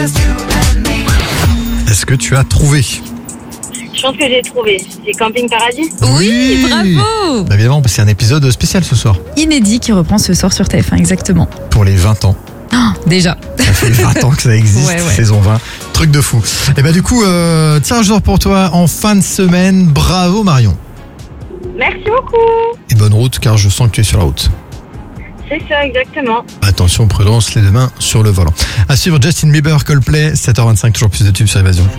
Est-ce que tu as trouvé? Je pense que j'ai trouvé. C'est Camping Paradis. Oui, bravo. Bah évidemment, c'est un épisode spécial ce soir. Inédit qui reprend ce soir sur TF1, exactement. Pour les 20 ans. Déjà. Ça fait 20 ans que ça existe, Ouais. saison 20. Truc de fou. Et bah du coup, tirage d'or pour toi en fin de semaine. Bravo Marion. Merci beaucoup. Et bonne route car je sens que tu es sur la route. C'est ça, exactement. Attention, prudence, les deux mains sur le volant. À suivre Justin Bieber, Coldplay, 7h25, toujours plus de tubes sur Évasion.